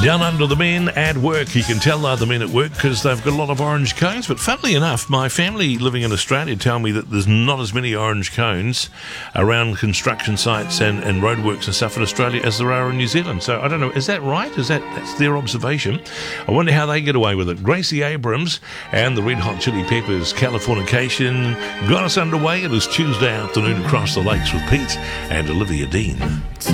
Down under the men at work. You can tell they're the men at work because they've got a lot of orange cones. But funnily enough, my family living in Australia tell me that there's not as many orange cones around construction sites and roadworks and stuff in Australia as there are in New Zealand. So I don't know, is that right? That's their observation? I wonder how they get away with it. Gracie Abrams and the Red Hot Chili Peppers, Californication, got us underway. It is Tuesday afternoon across the lakes with Pete and Olivia Dean.